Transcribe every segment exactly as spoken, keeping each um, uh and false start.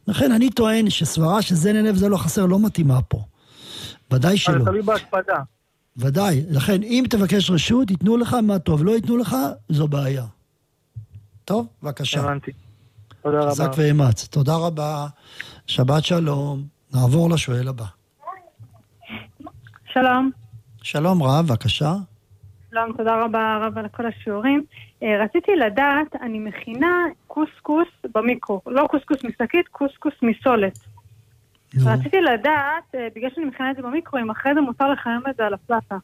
לכן אני טוען שסברה שזה נלב זה לא חסר, לא מתאימה פה. ודאי שלא. אבל תלוי בהקפדה. ודאי. לכן, אם תבקש רשות, ייתנו לך מה טוב. לא ייתנו לך, זו בעיה. טוב, בבקשה. הבנתי. תודה רבה. חזק ואמץ. תודה רבה. שבת שלום. נעבור לשואל הבא. שלום. שלום רב, בבקשה. שלום, תודה רבה רב על כל השיעורים. רציתי לדעת, אני מכינה קוסקוס במיקרו. לא קוסקוס מסקית, קוסקוס מסולת. רציתי לדעת, בגלל שאני מכינה את זה במיקרו, אם אחרי זה מותר לחמם את זה על הפלטה.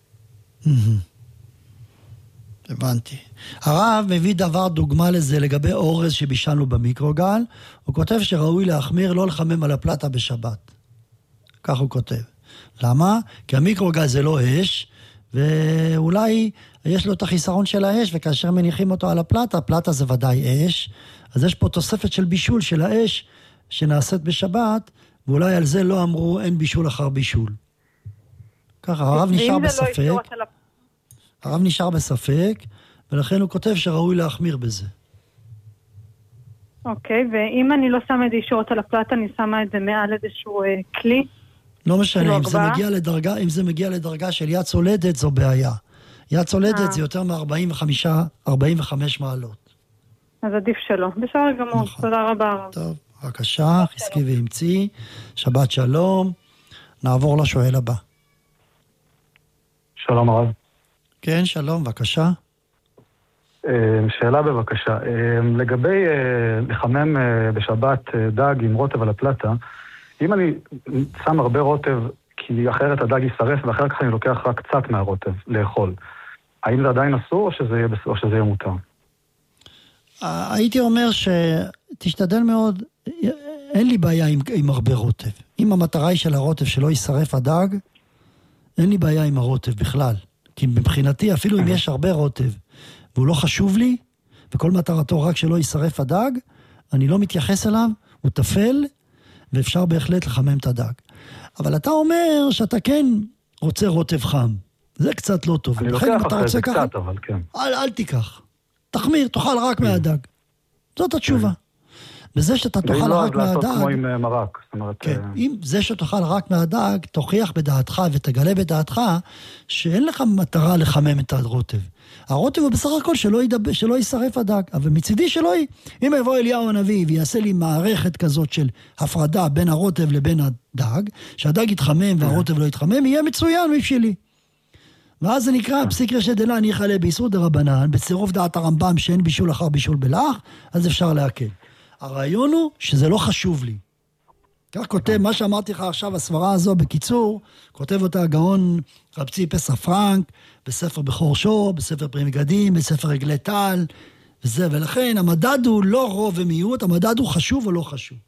הבנתי. הרב מביא דבר דוגמה לזה לגבי אורז שבישלנו במיקרוגל. הוא כותב שראוי להחמיר לא לחמם על הפלטה בשבת. כך הוא כותב. למה? כי המיקרוגל זה לא אש, ואולי יש לו את החיסרון של האש, וכאשר מניחים אותו על הפלטה, הפלטה זה ודאי אש, אז יש פה תוספת של בישול של האש שנעשית בשבת, ואולי על זה לא אמרו אין בישול אחר בישול. ככה, הרב נשאר בספק, הרב נשאר בספק, ולכן הוא כותב שראוי להחמיר בזה. אוקיי, ואם אני לא שמה את זה ישירות על הפלטה, אני שמה את זה מעל איזשהו אה, כלי? לא משנה, אם זה מגיע לדרגה, אם זה מגיע לדרגה של יד צולדת, זו בעיה. יד צולדת זה יותר מ-ארבעים וחמש, ארבעים וחמש מעלות. אז עדיף שלא. בסדר גמור, תודה רבה. טוב, בבקשה, חזקי ואמצי, שבת שלום. נעבור לשואל הבא. שלום הרב. כן, שלום, בבקשה. שאלה בבקשה. לגבי לחמם בשבת דג עם רוטב על הפלטה, אם אני שם הרבה רוטב, כי אחרת הדג יישרף, ואחר כך אני לוקח רק קצת מהרוטב לאכול, האם זה עדיין אסור או שזה יהיה, או שזה יהיה מותר? הייתי אומר שתשתדל מאוד, אין לי בעיה עם, עם הרבה רוטב. אם המטרה היא של הרוטב שלא יישרף הדג, אין לי בעיה עם הרוטב בכלל. כי מבחינתי, אפילו אם יש הרבה רוטב, והוא לא חשוב לי, וכל מטרתו רק שלא יישרף הדג, אני לא מתייחס אליו, הוא תפל, ואפשר בהחלט לחמם את הדג. אבל אתה אומר שאתה כן רוצה רוטב חם. זה קצת לא טוב. אני לוקח אחרי זה קצת, אבל כן. אל, אל תיקח. תחמיר, תאכל רק מהדג. זאת התשובה. וזה שאתה תאכל רק מהדג... לעשות כמו עם מרק. כן, אם זה שתאכל רק מהדג, תוכיח בדעתך ותגלה בדעתך שאין לך מטרה לחמם את הרוטב. הרוטב הוא בסך הכל שלא, ידבר, שלא יישרף הדג, אבל מצידי שלא יהיה. אם יבוא אליהו הנביא ויעשה לי מערכת כזאת של הפרדה בין הרוטב לבין הדג, שהדג יתחמם והרוטב לא יתחמם, יהיה מצוין בשבילי. ואז זה נקרא פסיק רשת דלה אני חלה ביסוד הרבנן, בצירוף דעת הרמב"ם שאין בישול אחר בישול בלח, אז אפשר להקל. הרעיון הוא שזה לא חשוב לי. כך כותב, מה שאמרתי לך עכשיו, הסברה הזו בקיצור, כותב אותה הגאון רב ציפה ספרנק, בספר בחור שור, בספר פרי מגדים, בספר עגלי טל, וזה, ולכן המדד הוא לא רוב ומיעוט, המדד הוא חשוב או לא חשוב.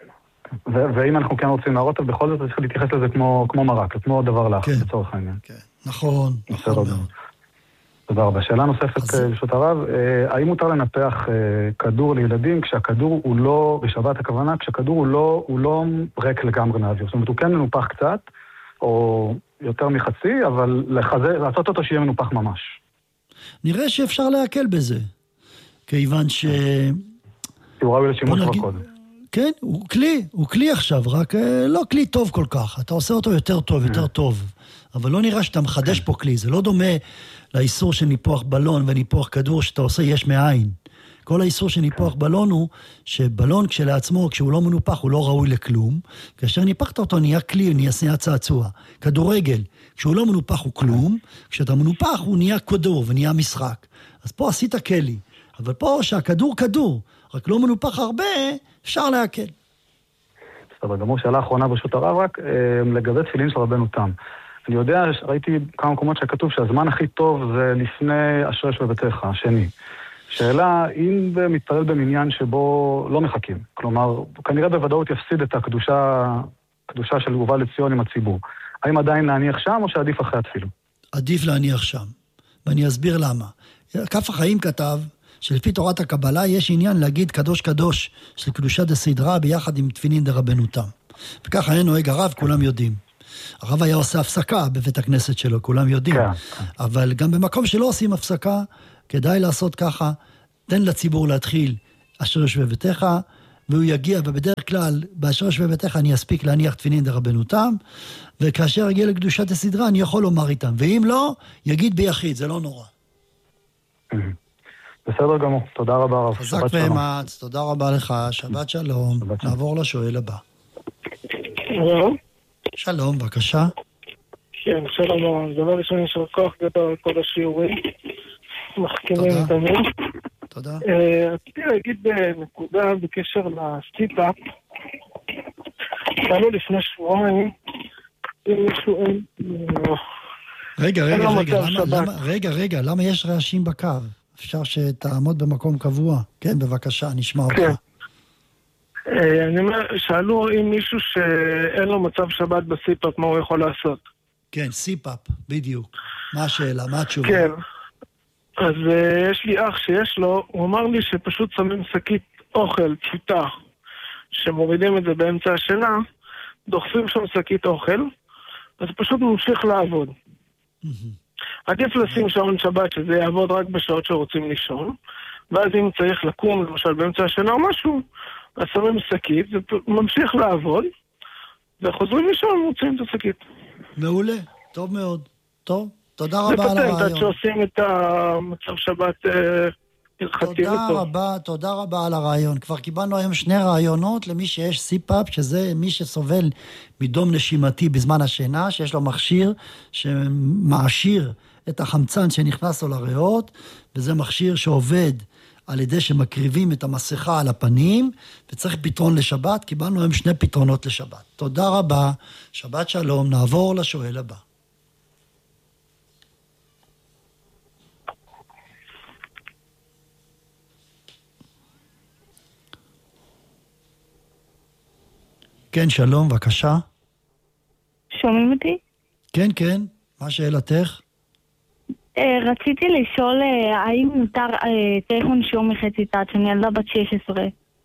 ואם אנחנו כן רוצים להראות, בכל זאת צריך להתייחס לזה כמו מרק, כמו דבר לך, בצורך העניין. כן, נכון, נכון מאוד. תודה רבה. שאלה נוספת ברשות הרב, האם מותר לנפח כדור לילדים כשהכדור הוא לא, בשבת הכוונה, כשהכדור הוא לא, הוא לא ריק לגמרי מהאוויר. זאת אומרת, הוא כן מנופח קצת, או יותר מחצי, אבל לחזר, לעשות אותו שיהיה מנופח ממש. נראה שאפשר להקל בזה, כיוון ש... הוא ראוי לשימוש כבר קודם. כן, הוא כלי, הוא כלי עכשיו, רק לא כלי טוב כל כך. אתה עושה אותו יותר טוב, יותר טוב. אבל לא נראה שאתה מחדש פה כלי. זה לא דומה לאיסור של ניפוח בלון וניפוח כדור שאתה עושה יש מאין. כל האיסור של ניפוח בלון הוא שבלון כשלעצמו, כשהוא לא מנופח, הוא לא ראוי לכלום. כאשר ניפחת אותו נהיה כלי, נהיה צעצוע. כדורגל, כשהוא לא מנופח הוא כלום. כשאתה מנופח הוא נהיה כדור ונהיה משחק. אז פה עשית כלי. אבל פה שהכדור כדור, רק לא מנופח הרבה, אפשר להקל. בסדר, גמור, שאלה האחרונה ברשות הרב רק, לגבי תפילין של רבנו תם. אני יודע, ראיתי כמה מקומות שכתוב שהזמן הכי טוב זה לפני אשרש בביתך, השני. שאלה, אם זה מתפלל במניין שבו לא מחכים, כלומר, כנראה בוודאות יפסיד את הקדושה, הקדושה של ובא לציון עם הציבור. האם עדיין להניח שם או שעדיף אחרי התפילו? עדיף להניח שם, ואני אסביר למה. כף החיים כתב, שלפי תורת הקבלה יש עניין להגיד קדוש קדוש של קדושה דסדרה ביחד עם תפילין דרבנו תם. וככה היה נוהג הרב, כולם יודעים. הרב היה עושה הפסקה בבית הכנסת שלו, כולם יודעים. כן. אבל גם במקום שלא עושים הפסקה, כדאי לעשות ככה, תן לציבור להתחיל אשר יושבי ביתך, והוא יגיע, ובדרך כלל, באשרש בביתך אני אספיק להניח תפילין דרבנותם, וכאשר יגיע לקדושת הסדרה, אני יכול לומר איתם. ואם לא, יגיד ביחיד, זה לא נורא. בסדר גמור, תודה רבה רב. חזק ואמץ, תודה רבה לך, שבת שלום. נעבור לשואל הבא. שלום, בבקשה. כן, שלום, דבר ראשון יש כוח גדול על כל השיעורים. מחכימים תמיד. תודה. רציתי להגיד בנקודה בקשר לסטיפ-אפ. שאלו לפני שבועיים, אם מישהו אין... רגע, רגע, רגע, למה, רגע, רגע, למה יש רעשים בקו? אפשר שתעמוד במקום קבוע. כן, בבקשה, נשמע אותך. כן. אני אומר, שאלו אם מישהו שאין לו מצב שבת בסיפ-אפ, מה הוא יכול לעשות? כן, סיפ-אפ, בדיוק. מה השאלה? מה התשובה? כן. אז uh, יש לי אח שיש לו, הוא אמר לי שפשוט שמים שקית אוכל, פשוטה, שמורידים את זה באמצע השינה, דוחפים שם שקית אוכל, אז פשוט ממשיך לעבוד. עדיף לשים שעון שבת שזה יעבוד רק בשעות שרוצים לישון, ואז אם צריך לקום, למשל באמצע השינה או משהו, אז שמים שקית, זה ממשיך לעבוד, וחוזרים לישון ומוצאים את השקית. מעולה, טוב מאוד. טוב, תודה רבה על הרעיון. זה פטנט, עד שעושים את המצב שבת הלכתי תודה וטוב. רבה, תודה רבה על הרעיון. כבר קיבלנו היום שני רעיונות למי שיש סיפ-אפ, שזה מי שסובל מדום נשימתי בזמן השינה, שיש לו מכשיר שמעשיר את החמצן שנכנס לו לריאות, וזה מכשיר שעובד על ידי שמקריבים את המסכה על הפנים, וצריך פתרון לשבת. קיבלנו היום שני פתרונות לשבת. תודה רבה, שבת שלום, נעבור לשואל הבא. כן, שלום, בבקשה. שומעים אותי? כן, כן, מה שאלתך? רציתי לשאול האם מותר טלפון שיעור מחצי תת, שאני ילדה בת שש עשרה.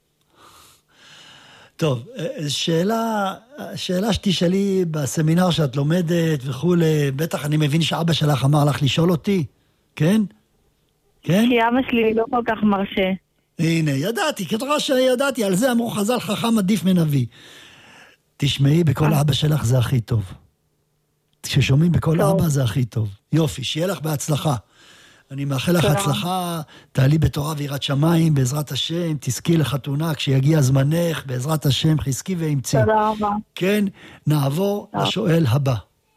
טוב, שאלה, שאלה שתשאלי בסמינר שאת לומדת וכולי, בטח אני מבין שאבא שלך אמר לך לשאול אותי, כן? כן? כי אבא שלי לא כל כך מרשה. הנה, ידעתי, כתורה שידעתי, על זה אמרו חז"ל חכם עדיף מנביא. תשמעי, בכל אבא שלך זה הכי טוב. כששומעים בכל אבא זה הכי טוב. יופי, שיהיה לך בהצלחה. אני מאחל לך הצלחה, תעלי בתורה ויראת שמיים, בעזרת השם, תזכי לחתונה, כשיגיע זמנך, בעזרת השם, חזקי ואמצי. תודה רבה. כן, נעבור לשואל הבא.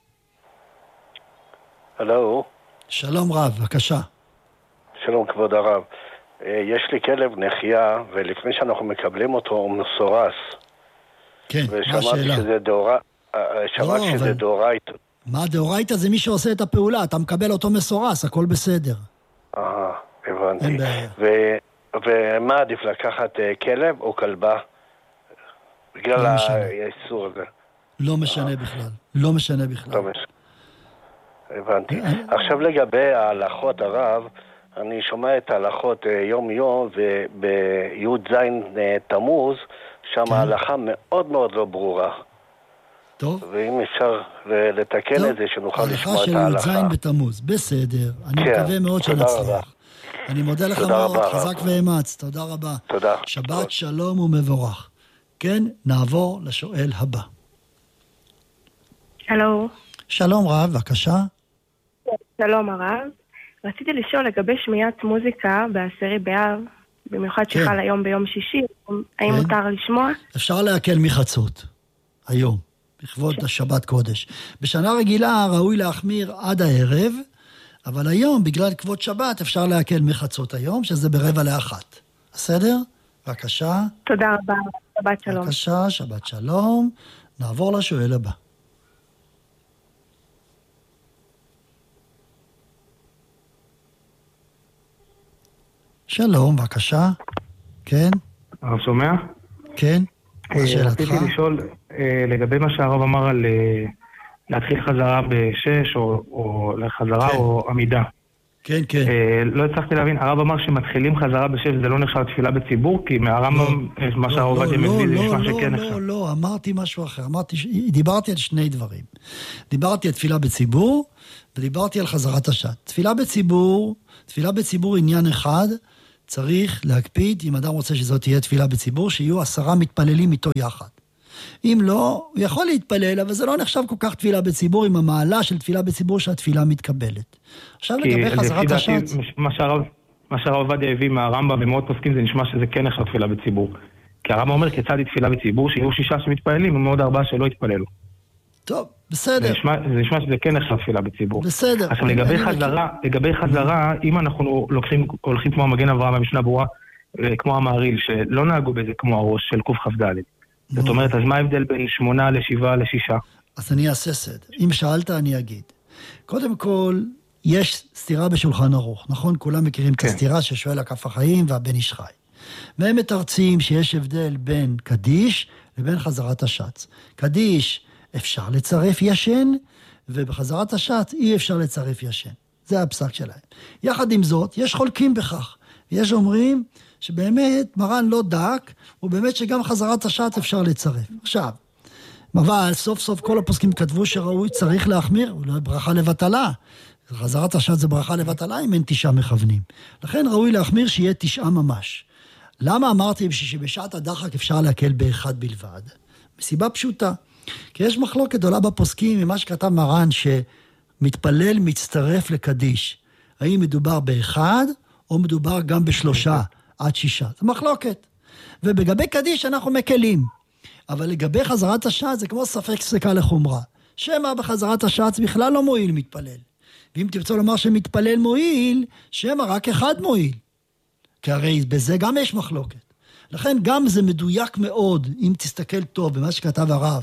הלו. שלום רב, בבקשה. שלום כבוד הרב. יש לי כלב נחייה, ולפני שאנחנו מקבלים אותו הוא מסורס. כן, מה השאלה? ושמעתי שזה דאורייתא. שמעתי שזה דאורייתא. מה דאורייתא? זה מי שעושה את הפעולה, אתה מקבל אותו מסורס, הכל בסדר. אה, הבנתי. אין בעיה. ומה עדיף לקחת, כלב או כלבה? בגלל האיסור הזה. לא משנה בכלל, לא משנה בכלל. הבנתי. עכשיו לגבי ההלכות הרב, אני שומע את ההלכות יום יום, ובי"ז תמוז, שם ההלכה מאוד מאוד לא ברורה. טוב. ואם אפשר לתקן את זה, שנוכל לשמוע את ההלכה. ההלכה של י"ז בתמוז, בסדר. אני מקווה מאוד שנצליח. אני מודה לך מאוד, חזק ואמץ, תודה רבה. תודה. שבת שלום ומבורך. כן, נעבור לשואל הבא. שלום. שלום רב, בבקשה. שלום הרב. רציתי לשאול לגבי שמיעת מוזיקה בעשרי באב, במיוחד שחל היום ביום שישי, האם מותר לשמוע? אפשר להקל מחצות, היום, בכבוד השבת קודש. בשנה רגילה ראוי להחמיר עד הערב, אבל היום, בגלל כבוד שבת, אפשר להקל מחצות היום, שזה ברבע לאחת. בסדר? בבקשה. תודה רבה, שבת שלום. בבקשה, שבת שלום. נעבור לשואל הבא. שלום, בבקשה. כן? הרב שומע? כן. מה שאלתך? רציתי לשאול לגבי מה שהרב אמר על להתחיל חזרה בשש, או לחזרה או עמידה. כן, כן. לא הצלחתי להבין, הרב אמר שמתחילים חזרה בשש, זה לא נחשב תפילה בציבור? כי מהרמב"ם, מה שהרב עובדיה מביא, זה נשמע שכן נחשב. לא, לא, אמרתי משהו אחר. דיברתי על שני דברים. דיברתי על תפילה בציבור, ודיברתי על חזרת השעת. תפילה בציבור, תפילה בציבור עניין אחד, צריך להקפיד, אם אדם רוצה שזאת תהיה תפילה בציבור, שיהיו עשרה מתפללים איתו יחד. אם לא, הוא יכול להתפלל, אבל זה לא נחשב כל כך תפילה בציבור, עם המעלה של תפילה בציבור שהתפילה מתקבלת. עכשיו לגבי חזרת השץ. מה שהרב עובדיה הביא מהרמב"ם ומאוד פוסקים, זה נשמע שזה כן נחשב תפילה בציבור. כי הרמב"ם אומר כיצד היא תפילה בציבור, שיהיו שישה שמתפללים, ומאוד ארבעה שלא יתפללו. טוב, בסדר. זה נשמע, זה נשמע שזה כן נחשב תפילה בציבור. בסדר. עכשיו לגבי חזרה, לגבי חזרה, אם אנחנו לוקחים, הולכים כמו המגן אברהם במשנה ברורה, כמו המעריל, שלא נהגו בזה כמו הראש של קוף כ"ד. זאת אומרת, אז מה ההבדל בין שמונה לשבעה לשישה? אז אני אעשה סדר. אם שאלת, אני אגיד. קודם כל, יש סתירה בשולחן ערוך, נכון? כולם מכירים את הסתירה ששואל הכף החיים והבן איש חי. והם מתרצים שיש הבדל בין קדיש לבין חזרת השץ. קדיש אפשר לצרף ישן, ובחזרת השץ אי אפשר לצרף ישן. זה הפסק שלהם. יחד עם זאת, יש חולקים בכך. יש אומרים שבאמת מרן לא דק, ובאמת שגם חזרת השץ אפשר לצרף. עכשיו, אבל סוף סוף כל הפוסקים כתבו שראוי צריך להחמיר, אולי ברכה לבטלה. חזרת השץ זה ברכה לבטלה אם אין תשעה מכוונים. לכן ראוי להחמיר שיהיה תשעה ממש. למה אמרתי שבשעת הדחק אפשר להקל באחד בלבד? מסיבה פשוטה. כי יש מחלוקת גדולה בפוסקים ממה שכתב מרן שמתפלל מצטרף לקדיש. האם מדובר באחד או מדובר גם בשלושה עד שישה. זה מחלוקת. ובגבי קדיש אנחנו מקלים. אבל לגבי חזרת השץ זה כמו ספק ספקה לחומרה. שמה בחזרת השץ בכלל לא מועיל מתפלל. ואם תרצו לומר שמתפלל מועיל, שמה רק אחד מועיל. כי הרי בזה גם יש מחלוקת. לכן גם זה מדויק מאוד, אם תסתכל טוב במה שכתב הרב,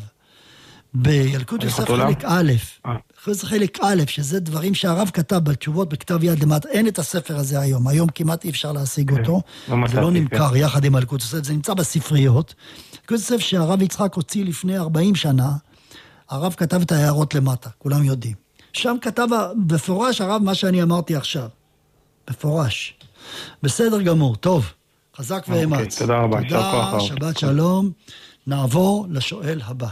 בילקוט יוסף חלק א', חלק א', שזה דברים שהרב כתב בתשובות בכתב יד למטה, אין את הספר הזה היום, היום כמעט אי אפשר להשיג אותו, זה לא נמכר יחד עם ילקוט יוסף, זה נמצא בספריות, ילקוט יוסף שהרב יצחק הוציא לפני ארבעים שנה, הרב כתב את ההערות למטה, כולם יודעים. שם כתב בפורש הרב מה שאני אמרתי עכשיו, בפורש. בסדר גמור, טוב, חזק ואמץ. תודה רבה, תודה, שבת שלום, נעבור לשואל הבא.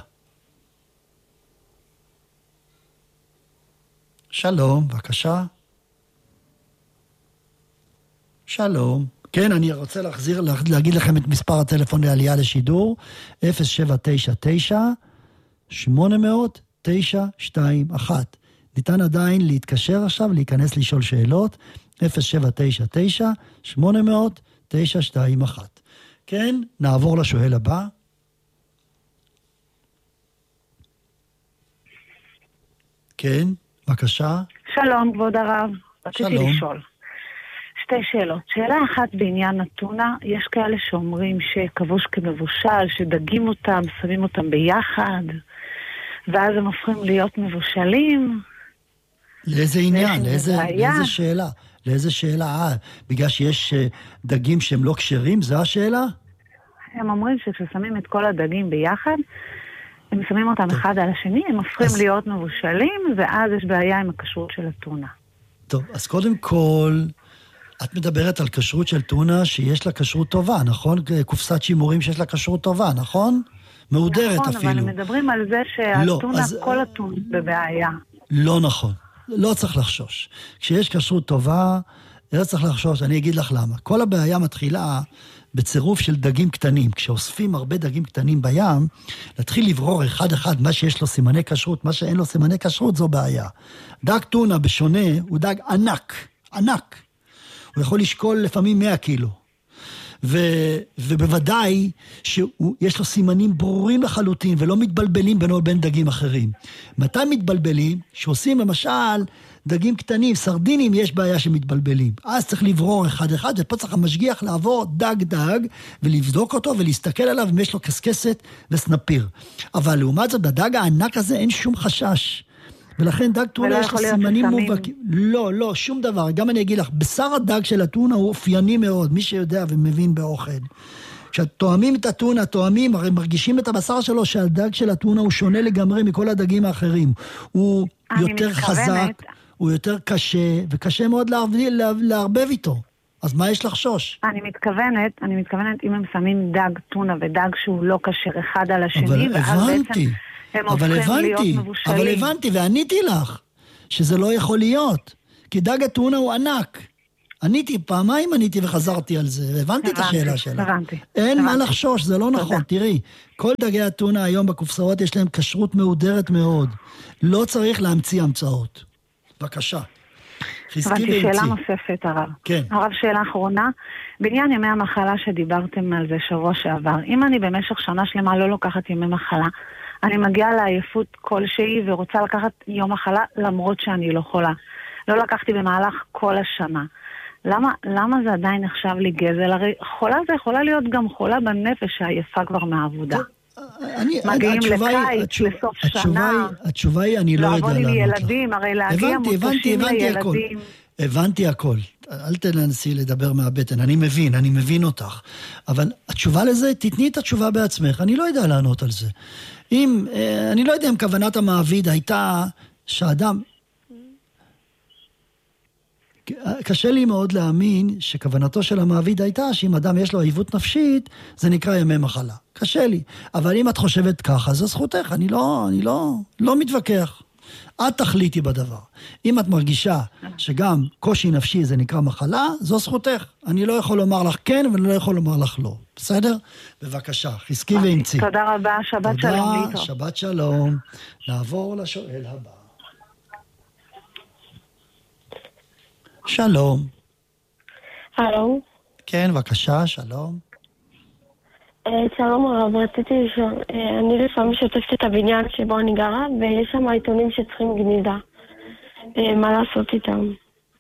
שלום, בבקשה. שלום. כן, אני רוצה להחזיר, להגיד לכם את מספר הטלפון לעלייה לשידור, אפס שבע תשע תשע שמונה אפס תשע שתיים אחת. ניתן עדיין להתקשר עכשיו, להיכנס לשאול שאלות, אפס שבע תשע תשע שמונה אפס תשע שתיים אחת. כן, נעבור לשואל הבא. כן. בבקשה. שלום, כבוד הרב. שלום. רציתי לשאול. שתי שאלות. שאלה אחת בעניין הטונה, יש כאלה שאומרים שכבוש כמבושל, שדגים אותם, שמים אותם ביחד, ואז הם הופכים להיות מבושלים. לאיזה עניין? לאיזה, לאיזה שאלה? לאיזה שאלה? אה, בגלל שיש דגים שהם לא כשרים? זו השאלה? הם אומרים שכששמים את כל הדגים ביחד, הם שמים אותם טוב. אחד על השני, הם הופכים אז... להיות מבושלים, ואז יש בעיה עם הכשרות של הטונה. טוב, אז קודם כל, את מדברת על כשרות של טונה שיש לה כשרות טובה, נכון? קופסת שימורים שיש לה כשרות טובה, נכון? מעודרת נכון, אפילו. נכון, אבל מדברים על זה שהטונה, לא, אז... כל הטונה בבעיה. לא נכון, לא צריך לחשוש. כשיש כשרות טובה, לא צריך לחשוש, אני אגיד לך למה. כל הבעיה מתחילה בצירוף של דגים קטנים. כשאוספים הרבה דגים קטנים בים, להתחיל לברור אחד אחד מה שיש לו סימני כשרות, מה שאין לו סימני כשרות, זו בעיה. דג טונה בשונה הוא דג ענק, ענק. הוא יכול לשקול לפעמים מאה קילו. ו, ובוודאי שיש לו סימנים ברורים לחלוטין, ולא מתבלבלים בינו לבין דגים אחרים. מתי מתבלבלים? שעושים למשל דגים קטנים, סרדינים, יש בעיה שמתבלבלים. אז צריך לברור אחד אחד, ופה צריך המשגיח לעבור דג דג, ולבדוק אותו ולהסתכל עליו, אם יש לו קסקסת וסנפיר. אבל לעומת זאת, בדג הענק הזה אין שום חשש. ולכן דג טונה יש לו סימנים מובהקים. לא, לא, שום דבר. גם אני אגיד לך, בשר הדג של הטונה הוא אופייני מאוד, מי שיודע ומבין באוכל. כשתואמים את הטונה, תואמים, הרי מרגישים את הבשר שלו שהדג של הטונה הוא שונה לגמרי מכל הדגים האחרים. הוא יותר חזק, הוא יותר קשה, וקשה מאוד להרביל, להרבב איתו. אז מה יש לחשוש? אני מתכוונת, אני מתכוונת אם הם שמים דג טונה ודג שהוא לא קשר אחד על השני, אבל הבנתי. הם הופכים להיות מבושלים. אבל הבנתי, ועניתי לך, שזה לא יכול להיות. כי דג הטונה הוא ענק. עניתי, פעמיים עניתי וחזרתי על זה, הבנתי את השאלה שלה. הבנתי. אין מה לחשוש, זה לא נכון, תראי, כל דגי הטונה היום בקופסאות יש להם כשרות מהודרת מאוד, לא צריך להמציא המצאות. בבקשה. הבנתי שאלה נוספת, הרב. כן. הרב, שאלה אחרונה, בעניין ימי המחלה שדיברתם על זה שבוע שעבר, אם אני במשך שנה שלמה לא לוקחת ימי מחלה, אני מגיעה לעייפות כלשהי ורוצה לקחת יום מחלה למרות שאני לא חולה. לא לקחתי במהלך כל השנה. למה, למה זה עדיין נחשב לי גזל? הרי חולה זה יכולה להיות גם חולה בנפש שעייפה כבר מהעבודה. אני, מגיעים התשובה, לקיץ, התשוב, לסוף התשובה, שנה. התשובה היא, אני לא יודע לענות לך. לעבוד עם ילדים, הרי להגיע מוטושים לילדים. הבנתי הכל. אל תנסי לדבר מהבטן, אני מבין, אני מבין אותך. אבל התשובה לזה, תתני את התשובה בעצמך, אני לא יודע לענות על זה. אם, אני לא יודע אם כוונת המעביד הייתה שאדם... קשה לי מאוד להאמין שכוונתו של המעביד הייתה שאם אדם יש לו עיוות נפשית, זה נקרא ימי מחלה. קשה לי. אבל אם את חושבת ככה, זו זכותך. אני לא, אני לא, לא מתווכח. את תחליטי בדבר. אם את מרגישה שגם קושי נפשי זה נקרא מחלה, זו זכותך. אני לא יכול לומר לך כן, ואני לא יכול לומר לך לא. בסדר? בבקשה, חזקי ואמצי. תודה רבה, שבת שלום. תודה, שבת שלום. נעבור לשואל הבא. שלום. הלו. כן, בבקשה, שלום. שלום הרב, רציתי לשאול, אני לפעמים שוטפת את הבניין שבו אני גרה, ויש שם עיתונים שצריכים גניזה. מה לעשות איתם?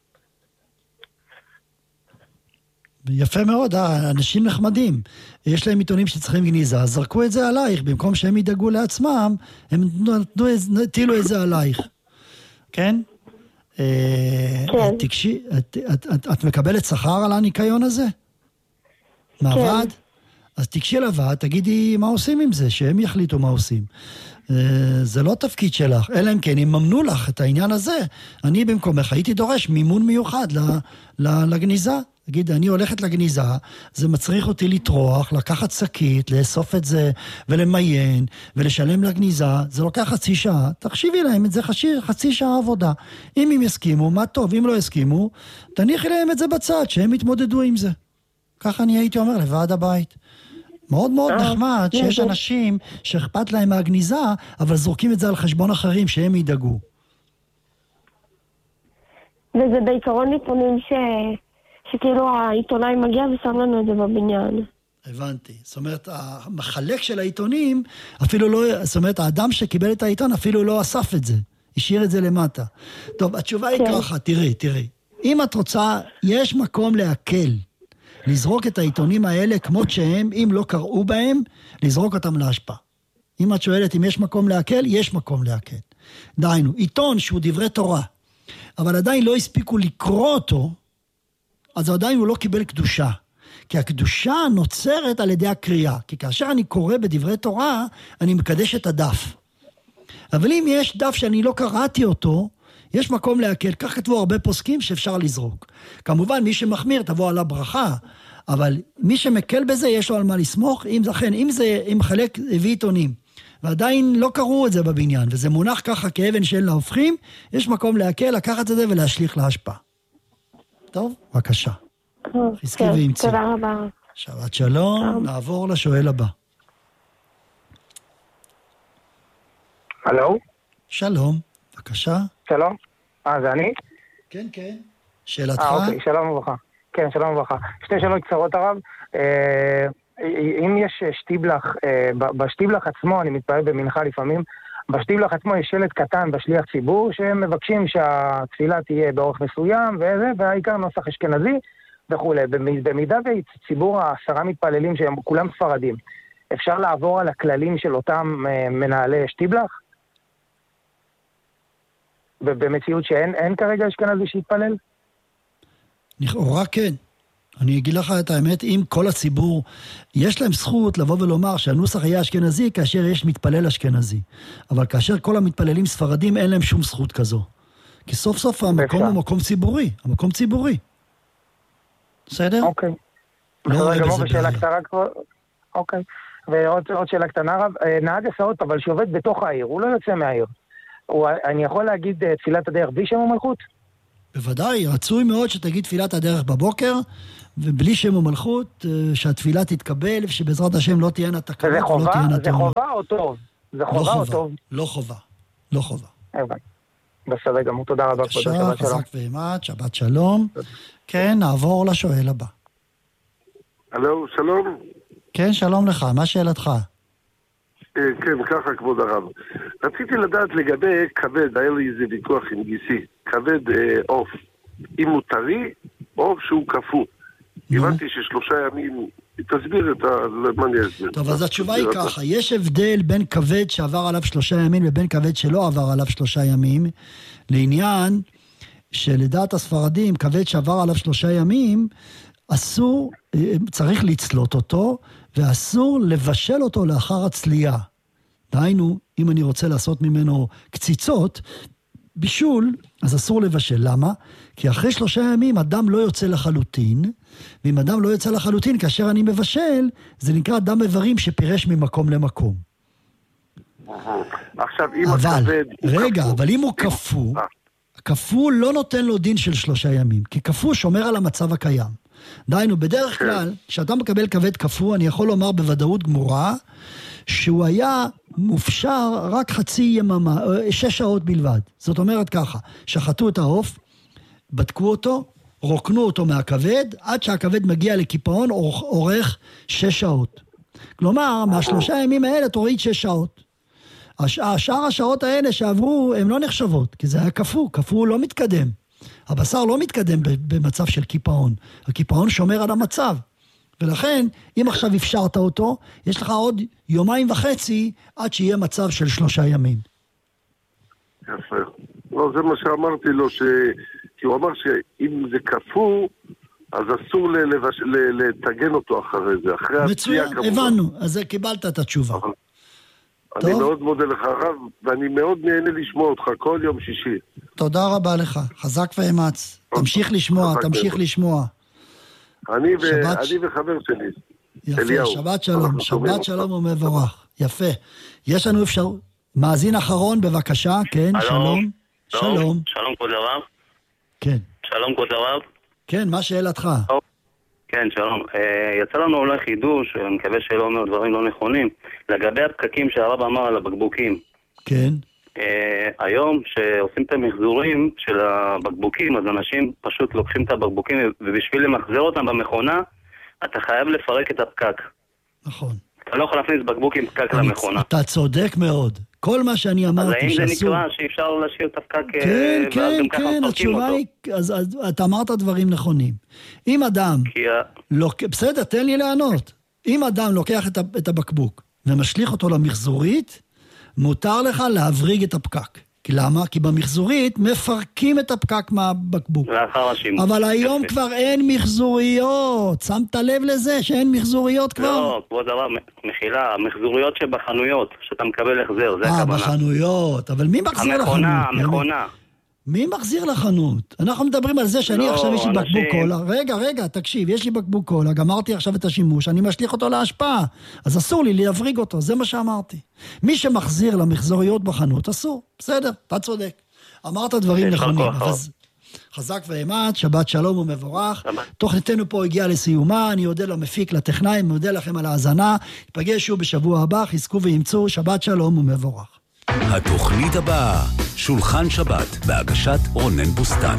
יפה מאוד, אנשים נחמדים. יש להם עיתונים שצריכים גניזה, אז זרקו את זה עלייך, במקום שהם ידאגו לעצמם, הם נטילו את זה עלייך. כן? כן. תקשי, את, את, את, את מקבלת שכר על הניקיון הזה? מהוועד? כן. אז תקשי לוועד, תגידי מה עושים עם זה, שהם יחליטו מה עושים. זה לא תפקיד שלך, אלא אם כן, אם ממנו לך את העניין הזה, אני במקומך הייתי דורש מימון מיוחד לגניזה. תגיד, אני הולכת לגניזה, זה מצריך אותי לטרוח, לקחת שקית, לאסוף את זה, ולמיין, ולשלם לגניזה, זה לוקח חצי שעה, תחשיבי להם את זה חצי, חצי שעה עבודה. אם הם יסכימו, מה טוב, אם לא יסכימו, תניחי להם את זה בצד, שהם יתמודדו עם זה. ככה אני הייתי אומר לוועד הבית. מאוד מאוד נחמד שיש אנשים שאכפת להם מהגניזה, אבל זורקים את זה על חשבון אחרים שהם ידאגו. וזה בעיקרון עיתונים ש... שכאילו העיתונאי מגיע ושם לנו את זה בבניין. הבנתי. זאת אומרת, המחלק של העיתונים, אפילו לא, זאת אומרת, האדם שקיבל את העיתון אפילו לא אסף את זה. השאיר את זה למטה. טוב, התשובה היא ככה, תראי, תראי. אם את רוצה, יש מקום להקל. לזרוק את העיתונים האלה כמות שהם, אם לא קראו בהם, לזרוק אותם להשפעה. אם את שואלת אם יש מקום להקל, יש מקום להקל. דהיינו, עיתון שהוא דברי תורה, אבל עדיין לא הספיקו לקרוא אותו, אז עדיין הוא לא קיבל קדושה. כי הקדושה נוצרת על ידי הקריאה. כי כאשר אני קורא בדברי תורה, אני מקדש את הדף. אבל אם יש דף שאני לא קראתי אותו, יש מקום להקל. כך כתבו הרבה פוסקים שאפשר לזרוק. כמובן, מי שמחמיר תבוא על הברכה, אבל מי שמקל בזה יש לו על מה לסמוך. אם זה, אם זה, אם חלק הביא עיתונים, ועדיין לא קראו את זה בבניין, וזה מונח ככה כאבן שאין לה הופכים, יש מקום להקל, לקחת את זה ולהשליך להשפעה. טוב, בבקשה. חזקי ואמצי. תודה רבה. שבת שלום, נעבור לשואל הבא. הלו? שלום, בבקשה. שלום, אה, זה אני? כן, כן. שאלתך? אה, אוקיי, שלום וברכה. כן, שלום וברכה. שתי שאלות קצרות הרב. אה, אם יש שטיבלח, אה, בשטיבלח עצמו, אני מתפעל במנחה לפעמים, בשטיבלח עצמו יש שלט קטן בשליח ציבור, שהם מבקשים שהתפילה תהיה באורך מסוים, וזה, והעיקר נוסח אשכנזי וכו'. במידה וציבור העשרה מתפללים שהם כולם ספרדים, אפשר לעבור על הכללים של אותם אה, מנהלי שטיבלח? במציאות שאין אין כרגע אשכנזי שיתפלל? לכאורה כן. אני אגיד לך את האמת, אם כל הציבור, יש להם זכות לבוא ולומר שהנוסח יהיה אשכנזי כאשר יש מתפלל אשכנזי. אבל כאשר כל המתפללים ספרדים, אין להם שום זכות כזו. כי סוף סוף המקום הוא מקום ציבורי. המקום ציבורי. בסדר? אוקיי. לא רואה בזה בעיה. אוקיי. ועוד שאלה קטנה רב, נהג הסעות אבל שעובד בתוך העיר, הוא לא יוצא מהעיר. אני יכול להגיד תפילת הדרך בלי שם ומלכות? בוודאי, רצוי מאוד שתגיד תפילת הדרך בבוקר, ובלי שם ומלכות, שהתפילה תתקבל, ושבעזרת השם לא תהיינה תקנות. זה חובה? זה חובה או טוב? זה חובה או טוב? לא חובה, לא חובה. בסדר גמור, תודה רבה. בבקשה, חזק ואימת, שבת שלום. כן, נעבור לשואל הבא. הלו, שלום. כן, שלום לך, מה שאלתך? כן, ככה כבוד הרב. רציתי לדעת לגבי כבד, היה לי איזה ויכוח עם גיסי, כבד עוף, אם הוא טרי, עוף שהוא קפוא. הבנתי ששלושה ימים, תסביר את מה אני אסביר. טוב, אז התשובה היא ככה, יש הבדל בין כבד שעבר עליו שלושה ימים לבין כבד שלא עבר עליו שלושה ימים, לעניין שלדעת הספרדים, כבד שעבר עליו שלושה ימים, אסור, צריך לצלות אותו, ואסור לבשל אותו לאחר הצלייה. דהיינו, אם אני רוצה לעשות ממנו קציצות, בישול, אז אסור לבשל. למה? כי אחרי שלושה ימים אדם לא יוצא לחלוטין, ואם אדם לא יוצא לחלוטין, כאשר אני מבשל, זה נקרא דם איברים שפירש ממקום למקום. עכשיו, אם אבל, הכבד... רגע, אבל אם הוא כפו, כפו לא נותן לו דין של שלושה ימים, כי כפו שומר על המצב הקיים. דהיינו, בדרך כלל, כשאתה מקבל כבד כפו, אני יכול לומר בוודאות גמורה, שהוא היה מופשר רק חצי יממה, שש שעות בלבד. זאת אומרת ככה, שחטו את העוף, בדקו אותו, רוקנו אותו מהכבד, עד שהכבד מגיע לקיפאון, אורך שש שעות. כלומר, מהשלושה ימים האלה תוריד שש שעות. השאר השעות האלה שעברו, הן לא נחשבות, כי זה היה כפו, כפו לא מתקדם. הבשר לא מתקדם במצב של קיפאון. הקיפאון שומר על המצב. ולכן, אם עכשיו אפשרת אותו, יש לך עוד יומיים וחצי עד שיהיה מצב של שלושה ימים. יפה. לא, זה מה שאמרתי לו, ש... כי הוא אמר שאם זה כפו, אז אסור לבש... לתגן אותו אחרי זה. אחרי מצוין, הבנו. אז קיבלת את התשובה. אני מאוד מודה לך הרב, ואני מאוד נהנה לשמוע אותך כל יום שישי. תודה רבה לך, חזק ואמץ. תמשיך לשמוע, תמשיך לשמוע. אני וחבר שלי, יפה, שבת שלום, שבת שלום ומבורך. יפה. יש לנו אפשרות. מאזין אחרון, בבקשה, כן, שלום. שלום. שלום כבוד הרב. כן. שלום כבוד הרב. כן, מה שאלתך? כן, שלום. יצא לנו אולי חידוש, אני מקווה שלא אומר דברים לא נכונים, לגבי הפקקים שהרב אמר על הבקבוקים. כן. היום שעושים את המחזורים של הבקבוקים, אז אנשים פשוט לוקחים את הבקבוקים, ובשביל למחזר אותם במכונה, אתה חייב לפרק את הפקק. נכון. אתה לא יכול להכניס בקבוק עם פקק למכונה. אתה צודק מאוד. כל מה שאני אמרתי שאסור... אז האם זה נקרא שאפשר להשאיר את הפקק... כן, כן, כן, התשובה היא... אז אתה אמרת דברים נכונים. אם אדם... בסדר, תן לי לענות. אם אדם לוקח את הבקבוק ומשליך אותו למחזורית, מותר לך להבריג את הפקק. למה? כי במחזורית מפרקים את הפקק מהבקבוק. לאחר השימוש. אבל היום כבר אין מחזוריות. שמת לב לזה שאין מחזוריות כבר? לא, כבוד הרב, מחילה, מחזוריות שבחנויות, שאתה מקבל החזר, זה הכוונה. אה, בחנויות. אבל מי מחזיר לחנות? המכונה, המכונה. מי מחזיר לחנות? אנחנו מדברים על זה שאני עכשיו יש לי בקבוק קולה. רגע, רגע, תקשיב, יש לי בקבוק קולה, גמרתי עכשיו את השימוש, אני משליך אותו להשפעה. אז אסור לי להבריג אותו, זה מה שאמרתי. מי שמחזיר למחזוריות בחנות, אסור. בסדר, אתה צודק. אמרת דברים נכונים. חזק ואמץ, שבת שלום ומבורך. תוכניתנו פה הגיעה לסיומה, אני יודע למפיק, לטכנאי, אני מודה לכם על ההאזנה. ניפגש שוב בשבוע הבא, חזקו וימצאו, שבת שלום ומבורך. התוכנית הבאה, שולחן שבת, בהגשת רונן בוסטן.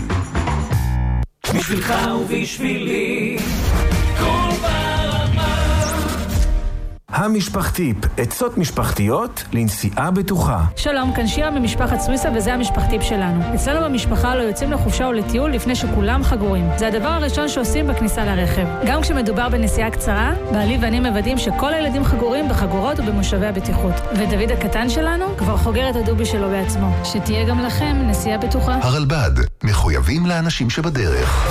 בשבילך ובשבילי, כל ברמה. המשפחתיפ, עצות משפחתיות לנסיעה בטוחה. שלום, כאן שירה ממשפחת סוויסה וזה המשפחתיפ שלנו. אצלנו במשפחה לא יוצאים לחופשה או לטיול לפני שכולם חגורים. זה הדבר הראשון שעושים בכניסה לרכב. גם כשמדובר בנסיעה קצרה, בעלי ואני מוודאים שכל הילדים חגורים בחגורות ובמושבי הבטיחות. ודוד הקטן שלנו כבר חוגר את הדובי שלו בעצמו. שתהיה גם לכם נסיעה בטוחה. הרלב"ד, מחויבים לאנשים שבדרך.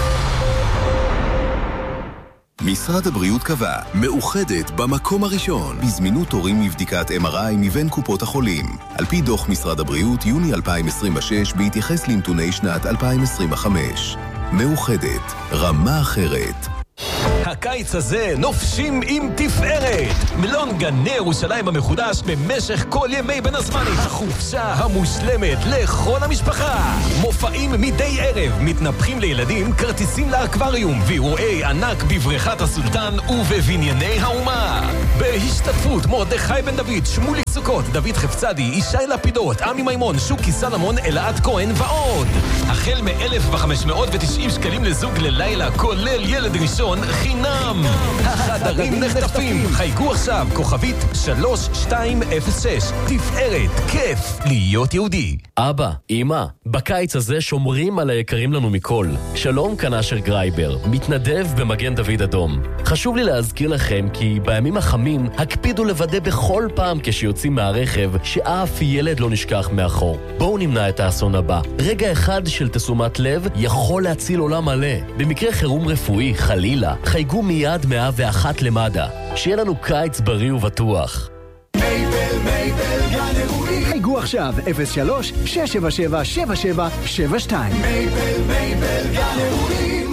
משרד הבריאות קבע, מאוחדת במקום הראשון, בזמינות תורים מבדיקת אם אר איי מבין קופות החולים. על פי דוח משרד הבריאות, יוני אלפיים עשרים ושש, בהתייחס לנתוני שנת אלפיים עשרים וחמש. מאוחדת, רמה אחרת. הקיץ הזה נופשים עם תפארת. מלון גני ירושלים המחודש במשך כל ימי בין הזמנים. החופשה המושלמת לכל המשפחה. מופעים מדי ערב, מתנפחים לילדים, כרטיסים לאקווריום, ואירועי ענק בבריכת הסולטן ובבנייני האומה. בהשתתפות מרדכי בן דוד, שמוליק סוכות, דוד חפצדי, ישי לפידות, עמי מימון, שוקי סלמון, אלעד כהן ועוד. החל מ-אלף וחמש מאות ותשעים שקלים לזוג ללילה, כולל ילד ראשון, חינם. החדרים נחטפים. חייגו עכשיו, כוכבית שלוש שתיים אפס שש. תפארת, כיף להיות יהודי. אבא, אמא, בקיץ הזה שומרים על היקרים לנו מכל. שלום, כאן אשר גרייבר, מתנדב במגן דוד אדום. חשוב לי להזכיר לכם כי בימים החמים הקפידו לוודא בכל פעם כשיוצאים מהרכב שאף ילד לא נשכח מאחור. בואו נמנע את האסון הבא. רגע אחד של תשומת לב יכול להציל עולם מלא. במקרה חירום רפואי, חלילה, חייגו מיד מאה ואחת למד"א. שיהיה לנו קיץ בריא ובטוח. מייבל, מייבל, גן אירועים. חייגו עכשיו אפס שלוש שש שבע שבע שבע שבע שבע שתיים. מייבל, מייבל, גן אירועים.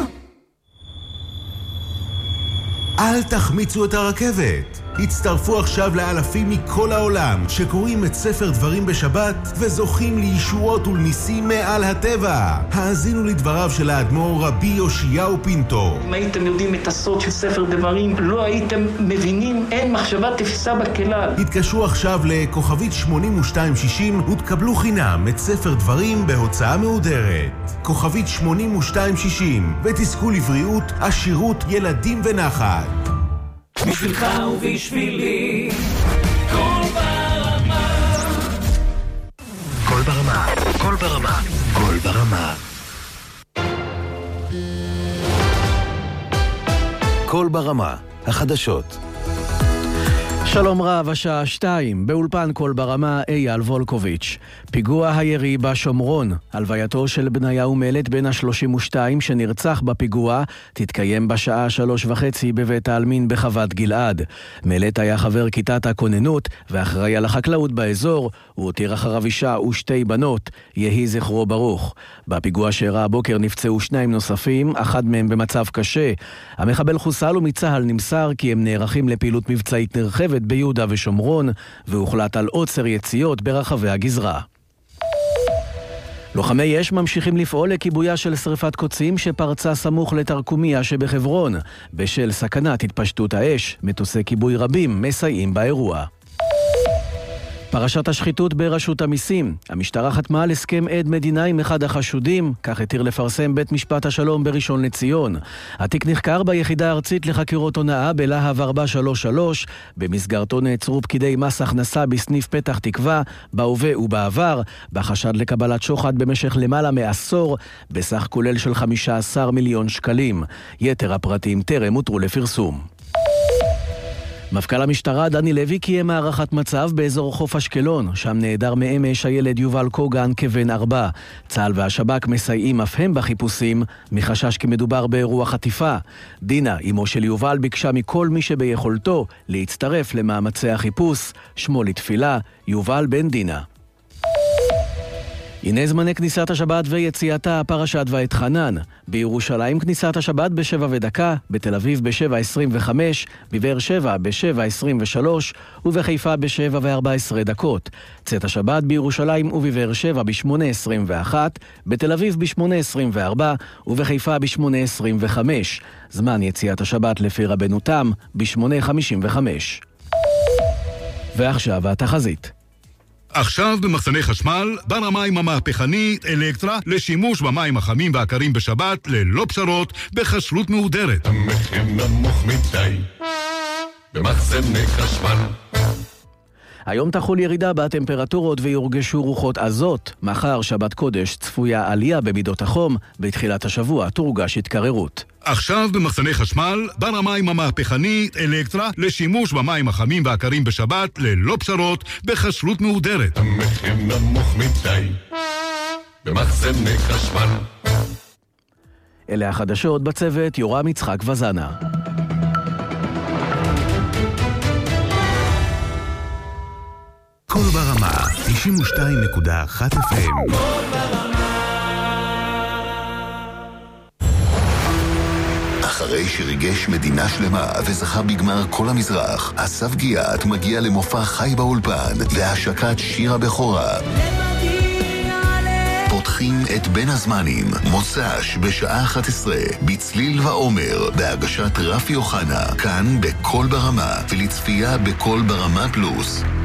אל תחמיצו את הרכבת. הצטרפו עכשיו לאלפים מכל העולם שקוראים את ספר דברים בשבת וזוכים לישועות ולניסים מעל הטבע. האזינו לדבריו של האדמו"ר רבי יאשיהו פינטו. אם הייתם יודעים את הסוד של ספר דברים, לא הייתם מבינים, אין מחשבה תפיסה בכלל. התקשרו עכשיו לכוכבית שמונים ושתיים שישים ותקבלו חינם את ספר דברים בהוצאה מהודרת. כוכבית שמונים ושתיים שישים ותזכו לבריאות, עשירות, ילדים ונחת. בשבילך ובשבילי, כל ברמה. כל ברמה, כל ברמה, כל ברמה. כל ברמה, החדשות. שלום רב, השעה שתיים, באולפן כל ברמה אייל וולקוביץ'. פיגוע הירי בשומרון, הלווייתו של בניהו מלט בן ה-שלושים ושתיים שנרצח בפיגוע, תתקיים בשעה שלוש וחצי בבית העלמין בחוות גלעד. מלט היה חבר כיתת הכוננות ואחראי על החקלאות באזור, הוא הותיר אחריו אישה ושתי בנות, יהי זכרו ברוך. בפיגוע שאירע הבוקר נפצעו שניים נוספים, אחד מהם במצב קשה. המחבל חוסל ומצה"ל נמסר כי הם נערכים לפעילות מבצעית נרחבת ביהודה ושומרון, והוחלט על עוצר יציאות ברחבי הגזרה. לוחמי אש ממשיכים לפעול לכיבויה של שריפת קוצים שפרצה סמוך לתרקומיה שבחברון. בשל סכנת התפשטות האש, מטוסי כיבוי רבים מסייעים באירוע. פרשת השחיתות ברשות המיסים. המשטרה חתמה על הסכם עד מדינה עם אחד החשודים, כך התיר לפרסם בית משפט השלום בראשון לציון. התיק נחקר ביחידה הארצית לחקירות הונאה בלהב ארבע שלוש שלוש, במסגרתו נעצרו פקידי מס הכנסה בסניף פתח תקווה, בהווה ובעבר, בחשד לקבלת שוחד במשך למעלה מעשור, בסך כולל של חמישה עשר מיליון שקלים. יתר הפרטים טרם הותרו לפרסום. מפכ"ל המשטרה דני לוי קיים הערכת מצב באזור חוף אשקלון, שם נעדר מאמש הילד יובל קוגן כבן ארבע. צה"ל והשב"כ מסייעים אף הם בחיפושים, מחשש כי מדובר באירוע חטיפה. דינה, אמו של יובל, ביקשה מכל מי שביכולתו להצטרף למאמצי החיפוש. שמו לתפילה, יובל בן דינה. הנה זמני כניסת השבת ויציאתה, פרשת ואת חנן. בירושלים כניסת השבת בשבע ודקה, בתל אביב בשבע עשרים וחמש, בבאר שבע בשבע עשרים ושלוש ובחיפה בשבע וארבע עשרה דקות. צאת השבת בירושלים ובבאר שבע בשמונה עשרים ואחת, בתל אביב בשמונה עשרים וארבע ובחיפה בשמונה עשרים וחמש. זמן יציאת השבת לפי רבנו תם בשמונה חמישים וחמש. ועכשיו התחזית. עכשיו במחסני חשמל, בר המים המהפכני אלקטרה לשימוש במים החמים והקרים בשבת ללא פשרות בכשרות מהודרת. המחיר נמוך מדי במחסני חשמל. היום תחול ירידה בטמפרטורות ויורגשו רוחות עזות. מחר שבת קודש צפויה עלייה במידות החום, בתחילת השבוע תורגש התקררות. עכשיו במחסני חשמל, בר המים המהפכני אלקטרה לשימוש במים החמים והקרים בשבת ללא פשרות בכשרות מהודרת. המחיר נמוך מדי במחסני חשמל. אלה החדשות, בצוות יורם יצחק וזנה. כל ברמה, תשעים ושתיים נקודה אחת אף אם. אחרי שריגש מדינה שלמה וזכה בגמר כל המזרח, אסף גיאת מגיע למופע חי באולפן והשקת שיר הבכורה. פותחים את בין הזמנים, מוצ"ש בשעה אחת עשרה, בצליל ועומר, בהגשת רפי אוחנה, כאן בכל ברמה, ולצפייה בכל ברמה פלוס.